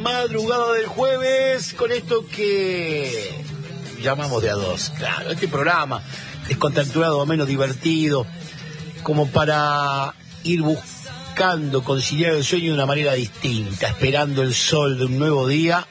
madrugada del jueves con esto que llamamos de a dos. Claro, este programa descontracturado o menos divertido, como para ir buscando conciliar el sueño de una manera distinta, esperando el sol de un nuevo día,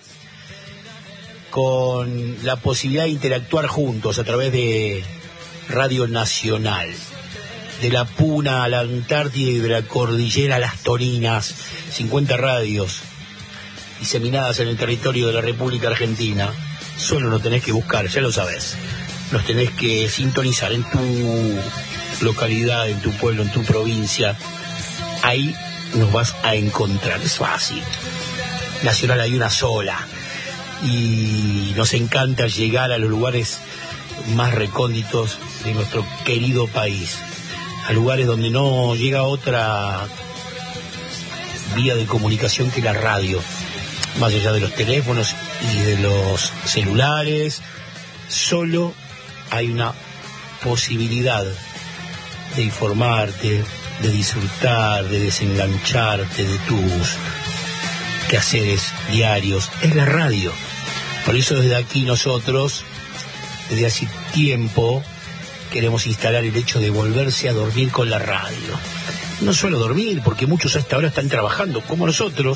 con la posibilidad de interactuar juntos a través de Radio Nacional. De la Puna a la Antártida y de la Cordillera a las Toninas, 50 radios diseminadas en el territorio de la República Argentina. Solo lo tenés que buscar, ya lo sabés. Los tenés que sintonizar en tu localidad, en tu pueblo, en tu provincia. Ahí nos vas a encontrar, es fácil. Nacional hay una sola. Y nos encanta llegar a los lugares más recónditos de nuestro querido país. A lugares donde no llega otra vía de comunicación que la radio, más allá de los teléfonos y de los celulares. Solo hay una posibilidad de informarte, de disfrutar, de desengancharte de tus quehaceres diarios. Es la radio. Por eso desde aquí nosotros, desde hace tiempo, queremos instalar el hecho de volverse a dormir con la radio. No solo dormir, porque muchos hasta ahora están trabajando como nosotros,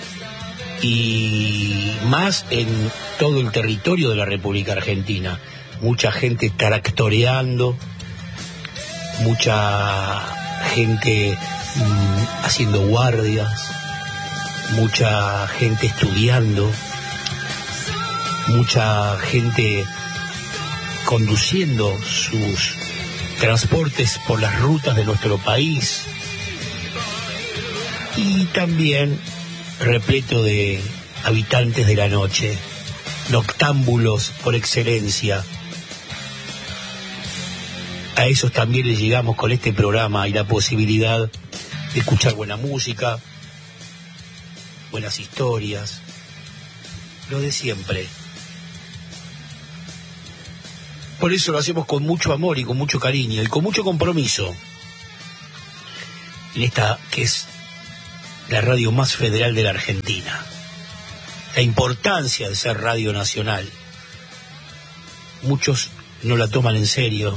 y más en todo el territorio de la República Argentina. Mucha gente tractoreando, mucha gente haciendo guardias, mucha gente estudiando, mucha gente conduciendo sus transportes por las rutas de nuestro país, y también repleto de habitantes de la noche, noctámbulos por excelencia. A esos también les llegamos con este programa y la posibilidad de escuchar buena música, buenas historias, lo de siempre. Por eso lo hacemos con mucho amor y con mucho cariño y con mucho compromiso en esta que es la radio más federal de la Argentina. La importancia de ser Radio Nacional. Muchos no la toman en serio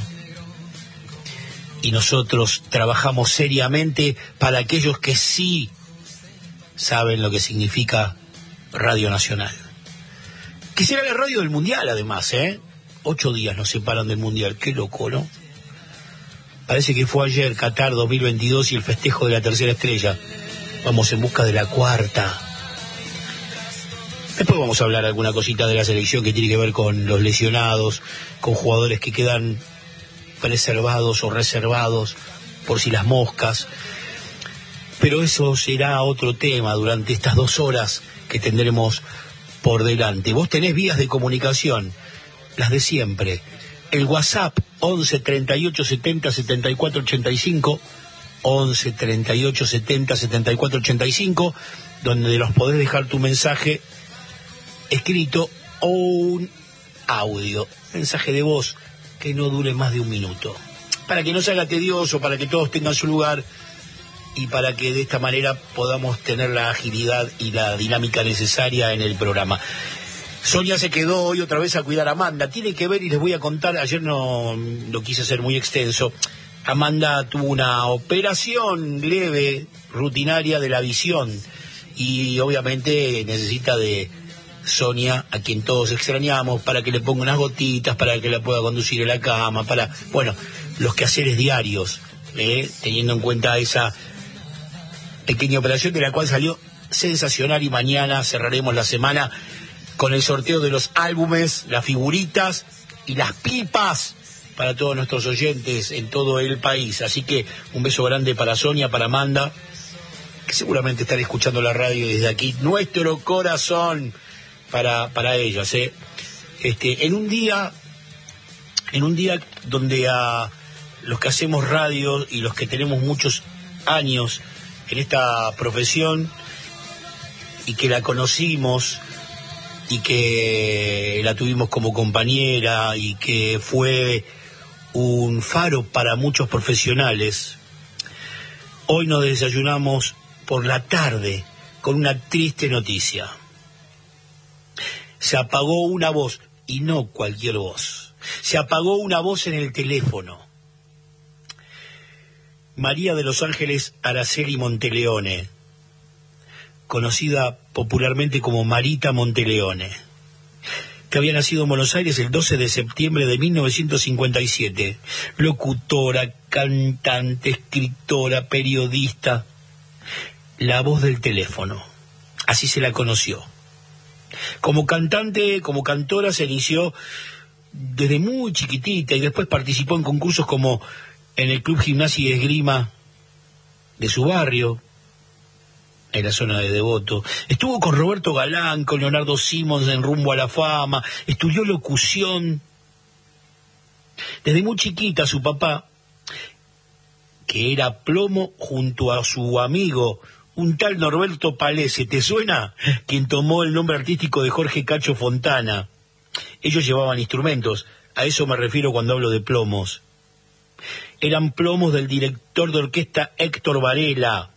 y nosotros trabajamos seriamente para aquellos que sí saben lo que significa Radio Nacional. Que será la radio del Mundial, además, 8 días nos separan del Mundial. Qué loco, ¿no? Parece que fue ayer, Qatar 2022 y el festejo de la tercera estrella. Vamos en busca de la cuarta. Después vamos a hablar alguna cosita de la selección que tiene que ver con los lesionados, con jugadores que quedan preservados o reservados por si las moscas. Pero eso será otro tema durante estas 2 horas que tendremos por delante. Vos tenés vías de comunicación, las de siempre. El WhatsApp 11 38 70 74 85, 11 38 70 74 85, donde los podés dejar tu mensaje escrito o un audio, mensaje de voz que no dure más de 1 minuto, para que no se haga tedioso, para que todos tengan su lugar y para que de esta manera podamos tener la agilidad y la dinámica necesaria en el programa. Sonia se quedó hoy otra vez a cuidar a Amanda. Tiene que ver, y les voy a contar, ayer no lo quise hacer muy extenso. Amanda tuvo una operación leve, rutinaria de la visión, y obviamente necesita de Sonia, a quien todos extrañamos, para que le ponga unas gotitas, para que la pueda conducir en la cama, para, bueno, los quehaceres diarios, teniendo en cuenta esa pequeña operación de la cual salió sensacional, y mañana cerraremos la semana con el sorteo de los álbumes, las figuritas y las pipas para todos nuestros oyentes en todo el país. Así que un beso grande para Sonia, para Amanda, que seguramente están escuchando la radio desde aquí. Nuestro corazón para ellas. En un día donde a los que hacemos radio y los que tenemos muchos años en esta profesión y que la conocimos y que la tuvimos como compañera y que fue un faro para muchos profesionales, hoy nos desayunamos por la tarde con una triste noticia. se apagó una voz, y no cualquier voz. Se apagó una voz en el teléfono. María de los Ángeles Araceli Monteleone, conocida popularmente como Marita Monteleone, que había nacido en Buenos Aires el 12 de septiembre de 1957. Locutora, cantante, escritora, periodista. La voz del teléfono. Así se la conoció. Como cantante, como cantora, se inició desde muy chiquitita y después participó en concursos como en el Club Gimnasia y Esgrima de su barrio, en la zona de Devoto. Estuvo con Roberto Galán, con Leonardo Simons en Rumbo a la Fama. Estudió locución. Desde muy chiquita su papá, que era plomo junto a su amigo, un tal Norberto Palese, ¿te suena? Quien tomó el nombre artístico de Jorge Cacho Fontana. Ellos llevaban instrumentos, a eso me refiero cuando hablo de plomos. Eran plomos del director de orquesta Héctor Varela.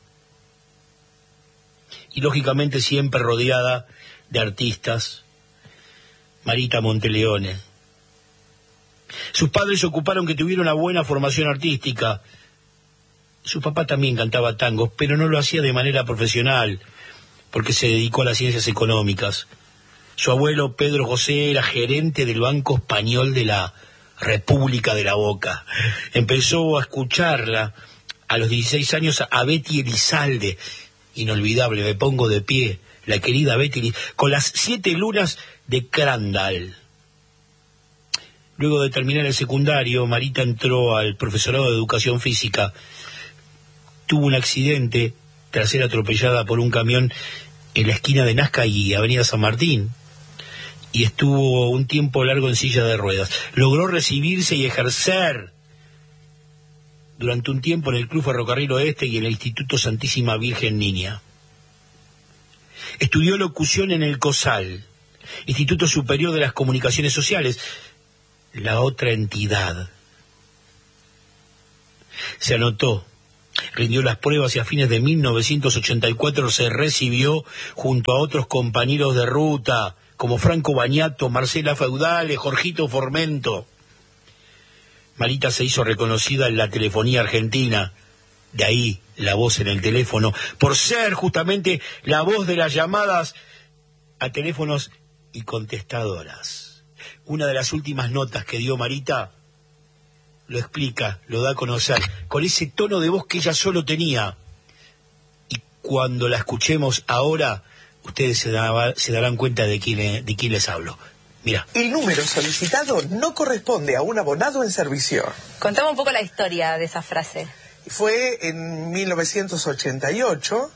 Y lógicamente siempre rodeada de artistas, Marita Monteleone. Sus padres se ocuparon que tuviera una buena formación artística. Su papá también cantaba tangos, pero no lo hacía de manera profesional, porque se dedicó a las ciencias económicas. Su abuelo Pedro José era gerente del Banco Español de la República de la Boca. Empezó a escucharla a los 16 años a Betty Elizalde. Inolvidable, me pongo de pie, la querida Betty, con las 7 lunas de Crandall. Luego de terminar el secundario, Marita entró al profesorado de educación física. Tuvo un accidente tras ser atropellada por un camión en la esquina de Nazca y Avenida San Martín, y estuvo un tiempo largo en silla de ruedas. Logró recibirse y ejercer durante un tiempo en el Club Ferrocarril Oeste y en el Instituto Santísima Virgen Niña. Estudió locución en el COSAL, Instituto Superior de las Comunicaciones Sociales, la otra entidad. Se anotó, rindió las pruebas y a fines de 1984 se recibió junto a otros compañeros de ruta, como Franco Bañato, Marcela Feudale, Jorgito Formento. Marita se hizo reconocida en la telefonía argentina, de ahí la voz en el teléfono, por ser justamente la voz de las llamadas a teléfonos y contestadoras. Una de las últimas notas que dio Marita lo explica, lo da a conocer, con ese tono de voz que ella solo tenía. Y cuando la escuchemos ahora, ustedes se darán cuenta de quién les hablo. Mira. El número solicitado no corresponde a un abonado en servicio. Contame un poco la historia de esa frase. Fue en 1988,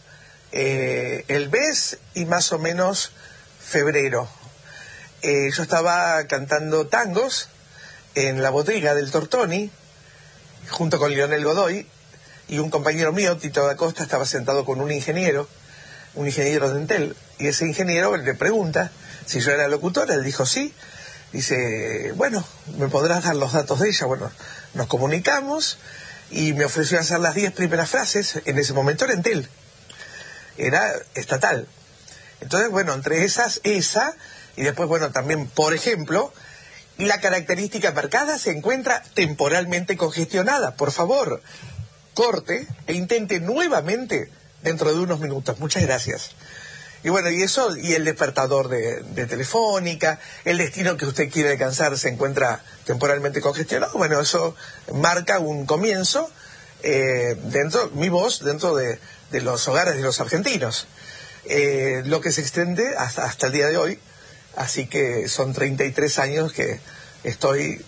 el mes y más o menos febrero. Yo estaba cantando tangos en la bodega del Tortoni, junto con Lionel Godoy, y un compañero mío, Tito da Costa, estaba sentado con un ingeniero de Entel, y ese ingeniero le pregunta si yo era locutora. Él dijo sí. Dice, bueno, ¿me podrás dar los datos de ella? Bueno, nos comunicamos y me ofreció hacer las 10 primeras frases. En ese momento era Entel, era estatal. Entonces, bueno, entre esa, y después, bueno, también, por ejemplo, la característica marcada se encuentra temporalmente congestionada. Por favor, corte e intente nuevamente dentro de unos minutos. Muchas gracias. Y bueno, y eso, y el despertador de Telefónica, el destino que usted quiere alcanzar se encuentra temporalmente congestionado. Bueno, eso marca un comienzo, mi voz dentro de los hogares de los argentinos. Lo que se extiende hasta el día de hoy, así que son 33 años que estoy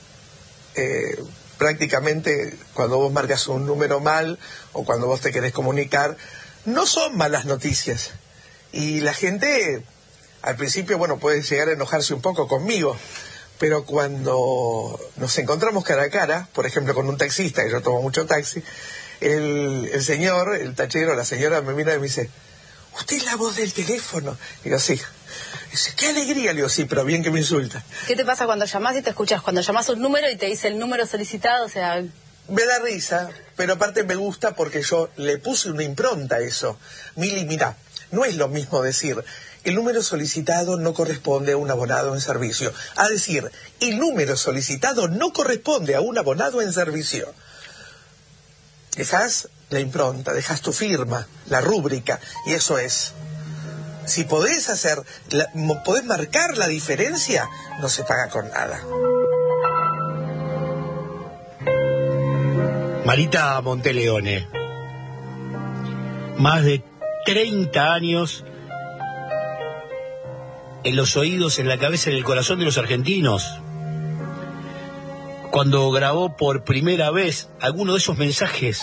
prácticamente, cuando vos marcas un número mal o cuando vos te querés comunicar, no son malas noticias. Y la gente, al principio, bueno, puede llegar a enojarse un poco conmigo, pero cuando nos encontramos cara a cara, por ejemplo con un taxista, que yo tomo mucho taxi, el señor, el tachero, la señora me mira y me dice, ¿usted es la voz del teléfono? Y digo, sí. Dice, qué alegría. Le digo, sí, pero bien que me insulta. ¿Qué te pasa cuando llamás y te escuchas? Cuando llamás un número y te dice el número solicitado, o sea... Me da risa, pero aparte me gusta porque yo le puse una impronta a eso. Mili, mirá, no es lo mismo decir el número solicitado no corresponde a un abonado en servicio. A decir, el número solicitado no corresponde a un abonado en servicio. Dejás la impronta, dejás tu firma, la rúbrica, y eso es. Si podés podés marcar la diferencia, no se paga con nada. Marita Monteleone, más de 30 años en los oídos, en la cabeza, en el corazón de los argentinos. Cuando grabó por primera vez alguno de esos mensajes,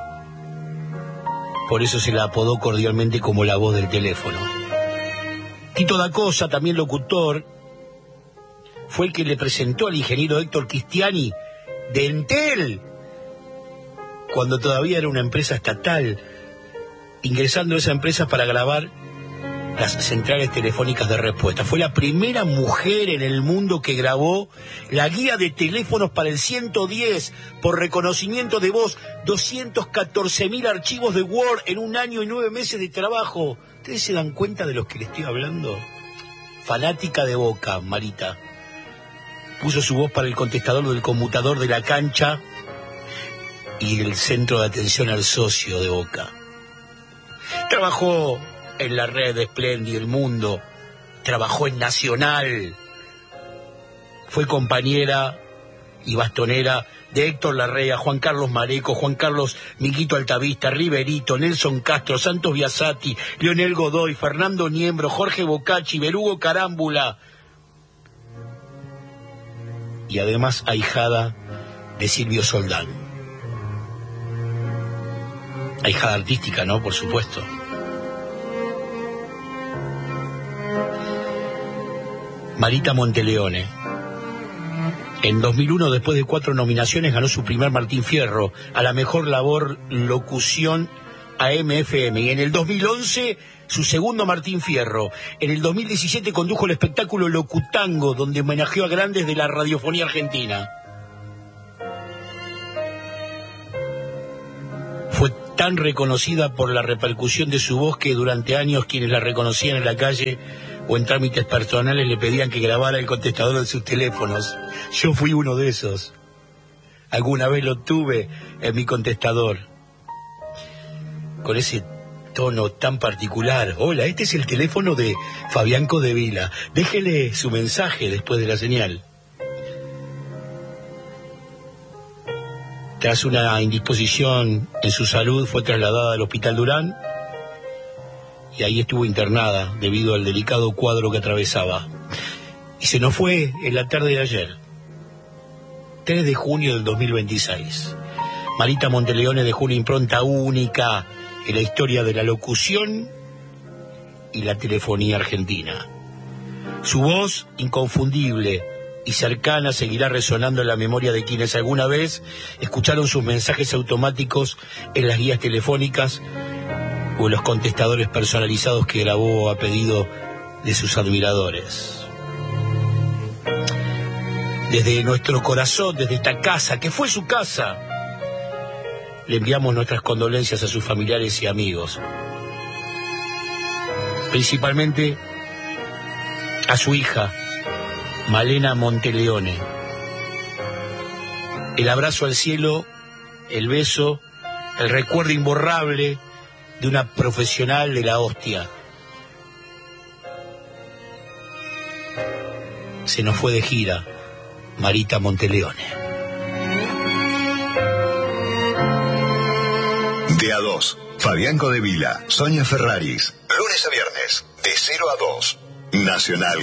por eso se la apodó cordialmente como la voz del teléfono. Tito da Cosa, también locutor, fue el que le presentó al ingeniero Héctor Cristiani de Entel, cuando todavía era una empresa estatal, ingresando a esa empresa para grabar las centrales telefónicas de respuesta. Fue la primera mujer en el mundo que grabó la guía de teléfonos para el 110 por reconocimiento de voz, 214.000 archivos de Word en 1 año y 9 meses de trabajo. ¿Ustedes se dan cuenta de lo que les estoy hablando? Fanática de Boca, Marita. Puso su voz para el contestador del conmutador de la cancha y el centro de atención al socio de Boca. Trabajó en la red de Splendid El Mundo, trabajó en Nacional, fue compañera y bastonera de Héctor Larrea, Juan Carlos Mareco, Juan Carlos Miquito Altavista, Riverito, Nelson Castro, Santos Biasati, Leonel Godoy, Fernando Niembro, Jorge Bocacci, Berugo Carámbula, y además ahijada de Silvio Soldán. Ahijada artística, ¿no? Por supuesto. Marita Monteleone. En 2001, después de 4 nominaciones, ganó su primer Martín Fierro a la mejor labor locución AM/FM. Y en el 2011, su segundo Martín Fierro. En el 2017 condujo el espectáculo Locutango, donde homenajeó a grandes de la radiofonía argentina. Fue tan reconocida por la repercusión de su voz que durante años quienes la reconocían en la calle o en trámites personales le pedían que grabara el contestador de sus teléfonos. Yo fui uno de esos. Alguna vez lo tuve en mi contestador, con ese tono tan particular. Hola, este es el teléfono de Fabián Codevila. Déjele su mensaje después de la señal. Tras una indisposición en su salud, fue trasladada al Hospital Durán y ahí estuvo internada debido al delicado cuadro que atravesaba. Y se nos fue en la tarde de ayer, 3 de junio del 2026. Marita Monteleone dejó una impronta única en la historia de la locución y la telefonía argentina. Su voz, inconfundible y cercana, seguirá resonando en la memoria de quienes alguna vez escucharon sus mensajes automáticos en las guías telefónicas o en los contestadores personalizados que grabó a pedido de sus admiradores. Desde nuestro corazón, desde esta casa, que fue su casa, le enviamos nuestras condolencias a sus familiares y amigos, principalmente a su hija, Malena Monteleone. El abrazo al cielo, el beso, el recuerdo imborrable de una profesional de la hostia. Se nos fue de gira Marita Monteleone. De a 2, Fabián Codevila, Sonia Ferraris. Lunes a viernes, de 0 a 2. Nacional.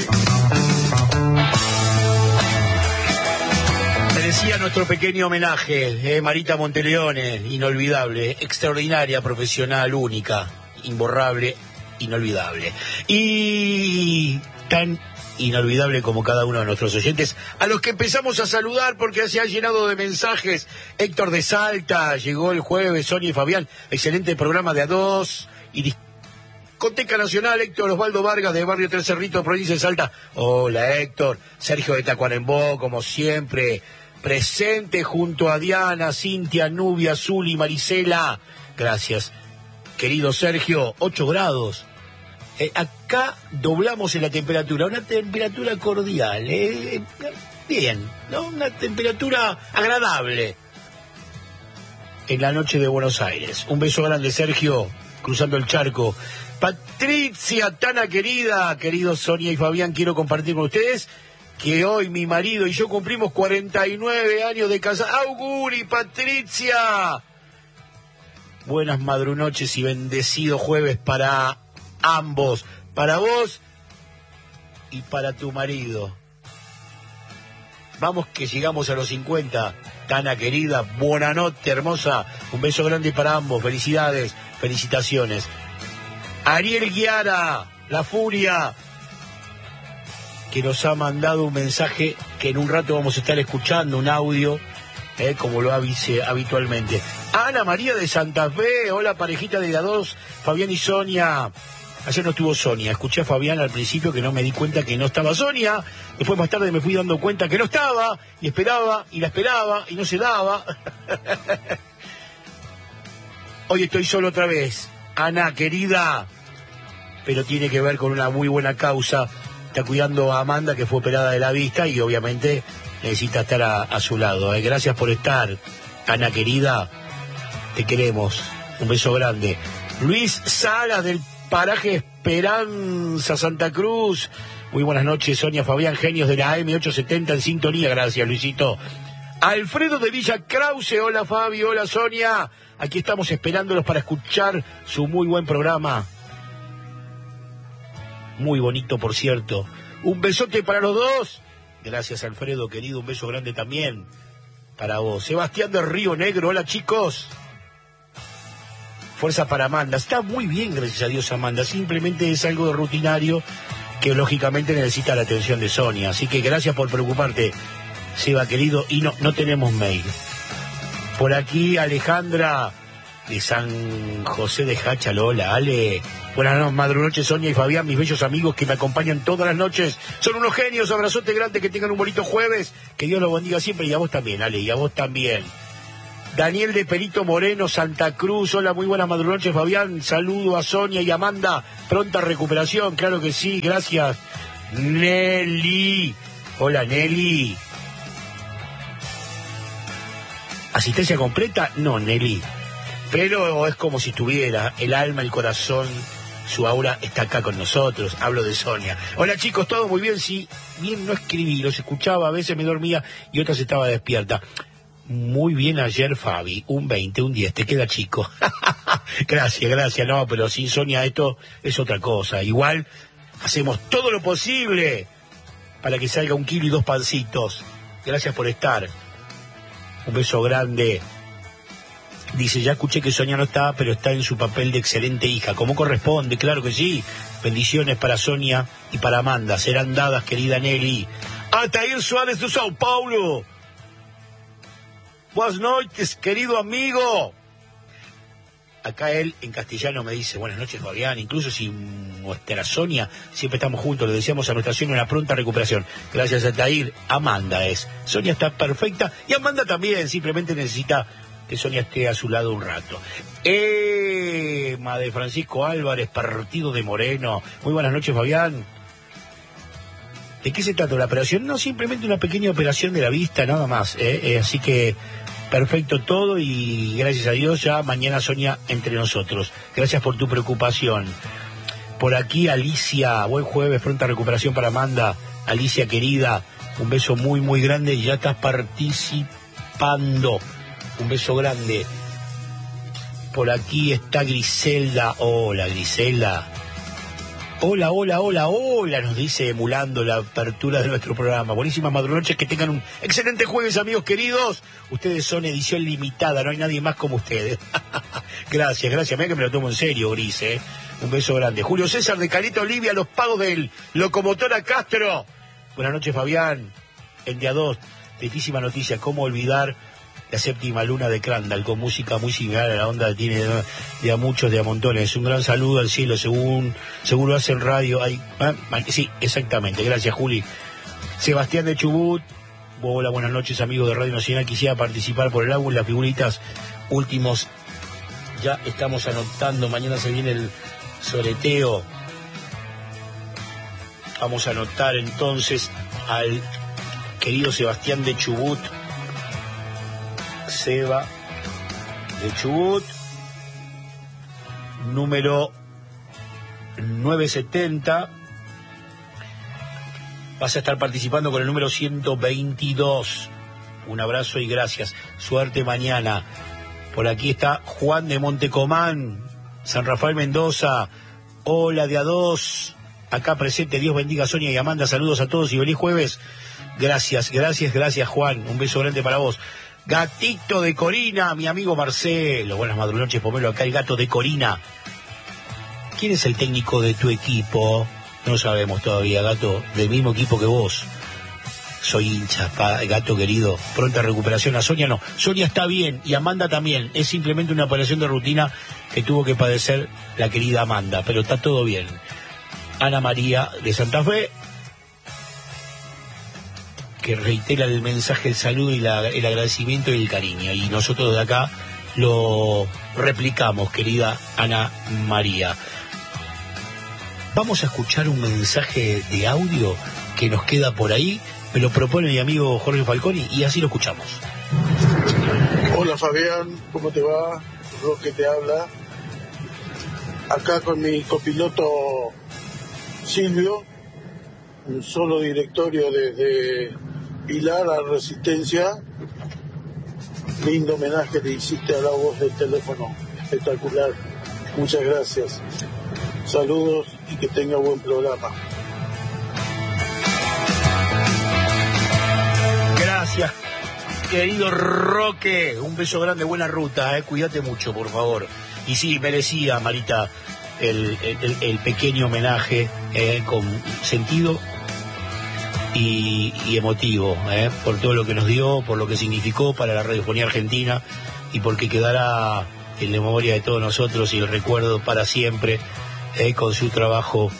Merecía nuestro pequeño homenaje, Marita Monteleone, inolvidable, extraordinaria, profesional, única, imborrable, inolvidable. Y tan inolvidable como cada uno de nuestros oyentes, a los que empezamos a saludar porque se ha llenado de mensajes. Héctor de Salta, llegó el jueves, Sonia y Fabián, excelente programa de a 2 y Discoteca Nacional. Héctor Osvaldo Vargas de Barrio Tres Cerritos, provincia de Salta. Hola Héctor. Sergio de Tacuarembó, como siempre, presente junto a Diana, Cintia, Nubia, Zuli, Marisela. Gracias, querido Sergio. 8 grados Acá doblamos en la temperatura, una temperatura cordial, bien, ¿no? Una temperatura agradable en la noche de Buenos Aires. Un beso grande, Sergio, cruzando el charco. Patricia, Tana querida, queridos Sonia y Fabián, quiero compartir con ustedes que hoy mi marido y yo cumplimos 49 años de casados. ¡Auguri, Patricia! Buenas madrunoches y bendecido jueves para ambos, para vos y para tu marido. Vamos que llegamos a los 50, Tana querida, buena noche, hermosa, un beso grande para ambos, felicidades, felicitaciones. Ariel Guiara, la furia, que nos ha mandado un mensaje que en un rato vamos a estar escuchando, un audio, como lo avise habitualmente. Ana María de Santa Fe, hola parejita de A2, Fabián y Sonia. Ayer no estuvo Sonia, escuché a Fabián al principio que no me di cuenta que no estaba Sonia, después más tarde me fui dando cuenta que no estaba, y esperaba, y la esperaba, y no se daba. Hoy estoy solo otra vez, Ana querida, pero tiene que ver con una muy buena causa. Está cuidando a Amanda, que fue operada de la vista, y obviamente necesita estar a su lado. Gracias por estar, Ana querida, te queremos, un beso grande. Luis Salas del paraje Esperanza, Santa Cruz. Muy buenas noches, Sonia, Fabián, genios de la AM870 en sintonía. Gracias, Luisito. Alfredo de Villa Krause, hola Fabi, hola Sonia. Aquí estamos esperándolos para escuchar su muy buen programa. Muy bonito, por cierto. Un besote para los dos. Gracias, Alfredo, querido. Un beso grande también para vos. Sebastián de Río Negro, hola chicos. Fuerza para Amanda. Está muy bien, gracias a Dios, Amanda. Simplemente es algo de rutinario que lógicamente necesita la atención de Sonia. Así que gracias por preocuparte, Seba, querido. Y no tenemos mail. Por aquí, Alejandra de San José de Jáchalo. Hola, Ale. Buenas noches, Sonia y Fabián, mis bellos amigos que me acompañan todas las noches. Son unos genios. Abrazote grande, que tengan un bonito jueves. Que Dios los bendiga siempre. Y a vos también, Ale, y a vos también. Daniel de Perito Moreno, Santa Cruz. Hola, muy buenas madrunoches, Fabián. Saludo a Sonia y Amanda. Pronta recuperación, claro que sí, gracias. Nelly. Hola, Nelly. ¿Asistencia completa? No, Nelly. Pero es como si estuviera el alma, el corazón, su aura está acá con nosotros. Hablo de Sonia. Hola chicos, todo muy bien. Sí, bien, no escribí, los escuchaba, a veces me dormía y otras estaba despierta. Muy bien ayer, Fabi, un 20, un 10, te queda chico. Gracias, no, pero sin Sonia esto es otra cosa. Igual hacemos todo lo posible para que salga 1 kilo y 2 pancitos. Gracias por estar. Un beso grande. Dice, ya escuché que Sonia no está, pero está en su papel de excelente hija, como corresponde, claro que sí. Bendiciones para Sonia y para Amanda, serán dadas, querida Nelly. Atair Suárez de Sao Paulo. Buenas noches, querido amigo. Acá él en castellano me dice, buenas noches, Fabián. Incluso si nuestra Sonia, siempre estamos juntos, le deseamos a nuestra Sonia una pronta recuperación. Gracias a Tair. Amanda es. Sonia está perfecta y Amanda también, simplemente necesita que Sonia esté a su lado un rato. De Francisco Álvarez, partido de Moreno. Muy buenas noches, Fabián. ¿De qué se trata la operación? No, simplemente una pequeña operación de la vista, nada más. Así que perfecto todo y gracias a Dios ya mañana Sonia entre nosotros. Gracias por tu preocupación. Por aquí Alicia, buen jueves, pronta recuperación para Amanda. Alicia querida, un beso muy muy grande y ya estás participando. Un beso grande. Por aquí está Griselda. Hola, Griselda. Hola, nos dice emulando la apertura de nuestro programa. Buenísimas madrunoches, que tengan un excelente jueves, amigos queridos. Ustedes son edición limitada, no hay nadie más como ustedes. Gracias, mira que me lo tomo en serio, Gris, Un beso grande. Julio César de Caleta Olivia, Los Pagos del Locomotora Castro. Buenas noches, Fabián. En día 2, tristísima noticia, cómo olvidar la 7ª luna de Crandall, con música muy similar a la onda que tiene de a muchos, de a montones. Un gran saludo al cielo, seguro hacen radio. Sí, exactamente, gracias, Juli. Sebastián de Chubut, hola, buenas noches, amigos de Radio Nacional. Quisiera participar por el álbum Las Figuritas Últimos. Ya estamos anotando, mañana se viene el soleteo. Vamos a anotar entonces al querido Sebastián de Chubut. Seba de Chubut, número 970. Vas a estar participando con el número 122. Un abrazo y gracias. Suerte mañana. Por aquí está Juan de Montecomán, San Rafael Mendoza. Hola de A2. Acá presente. Dios bendiga a Sonia y Amanda. Saludos a todos y feliz jueves. Gracias Juan. Un beso grande para vos. Gatito de Corina, mi amigo Marcelo. Buenas madrugonoches, Pomelo. Acá el gato de Corina. ¿Quién es el técnico de tu equipo? No sabemos todavía, gato. Del mismo equipo que vos. Soy hincha, gato querido. Pronta recuperación. A Sonia no. Sonia está bien y Amanda también. Es simplemente una operación de rutina que tuvo que padecer la querida Amanda. Pero está todo bien. Ana María de Santa Fe, que reitera el mensaje, el saludo y el agradecimiento y el cariño. Y nosotros de acá lo replicamos, querida Ana María. Vamos a escuchar un mensaje de audio que nos queda por ahí. Me lo propone mi amigo Jorge Falconi y así lo escuchamos. Hola Fabián, ¿cómo te va? Roque te habla. Acá con mi copiloto Silvio, un solo directorio desde Pilar a Resistencia. Lindo homenaje le hiciste a la voz del teléfono, espectacular. Muchas gracias. Saludos y que tenga buen programa. Gracias, querido Roque. Un beso grande, buena ruta, cuídate mucho, por favor. Y sí, merecía, Marita, el pequeño homenaje con sentido y emotivo, por todo lo que nos dio, por lo que significó para la radiofonía argentina y porque quedará en la memoria de todos nosotros y el recuerdo para siempre, con su trabajo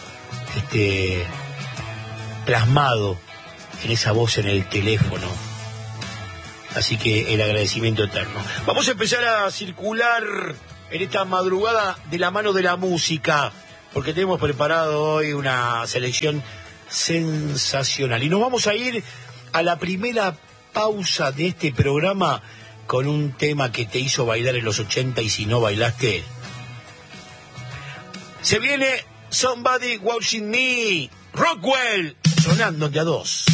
plasmado en esa voz en el teléfono. Así que el agradecimiento eterno. Vamos a empezar a circular en esta madrugada de la mano de la música, porque tenemos preparado hoy una selección sensacional. Y nos vamos a ir a la primera pausa de este programa con un tema que te hizo bailar en los 80 y si no bailaste. Se viene Somebody Watching Me, Rockwell, sonando de A2.